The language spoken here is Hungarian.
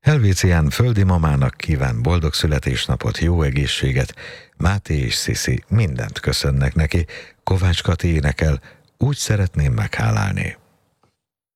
Helvécián földi mamának kíván boldog születésnapot, jó egészséget. Máté és Sziszi mindent köszönnek neki. Kovács Kati énekel, úgy szeretném meghálálni.